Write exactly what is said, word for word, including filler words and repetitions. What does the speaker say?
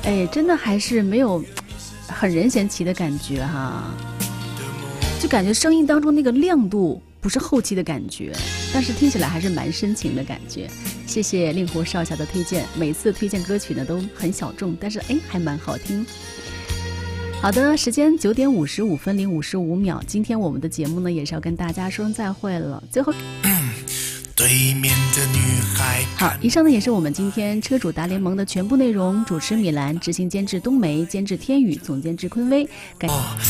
哎，真的还是没有很任贤齐的感觉哈，就感觉声音当中那个亮度不是后期的感觉，但是听起来还是蛮深情的感觉。谢谢令狐少侠的推荐，每次推荐歌曲呢都很小众，但是哎还蛮好听。好的，时间九点五十五分零五十五秒，今天我们的节目呢也是要跟大家说声再会了。最后， 对面的女孩。 好，以上呢也是我们今天车主达联盟的全部内容。主持米兰，执行监制冬梅，监制天宇，总监制坤威。感